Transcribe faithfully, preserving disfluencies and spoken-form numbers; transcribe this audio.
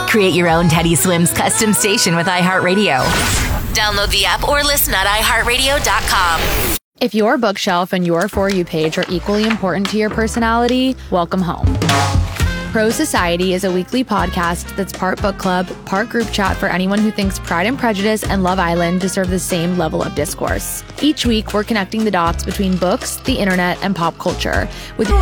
Create your own Teddy Swims custom station with iHeartRadio. Download the app or listen at i heart radio dot com. If your bookshelf and your For You page are equally important to your personality, welcome home. Pro Society is a weekly podcast that's part book club, part group chat for anyone who thinks Pride and Prejudice and Love Island deserve the same level of discourse. Each week, we're connecting the dots between books, the internet, and pop culture with